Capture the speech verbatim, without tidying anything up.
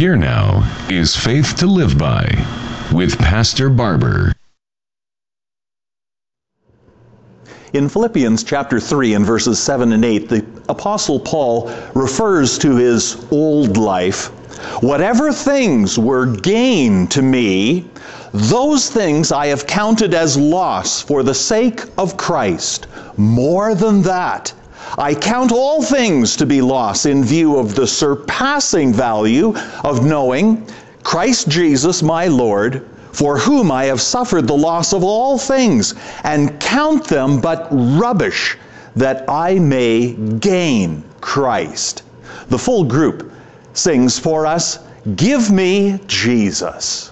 here now is Faith to Live By with Pastor Barber. In Philippians chapter three and verses seven and eight, the Apostle Paul refers to his old life. Whatever things were gain to me, those things I have counted as loss for the sake of Christ. More than that, I count all things to be loss in view of the surpassing value of knowing Christ Jesus my Lord, for whom I have suffered the loss of all things, and count them but rubbish, that I may gain Christ. The full group sings for us, "Give me Jesus."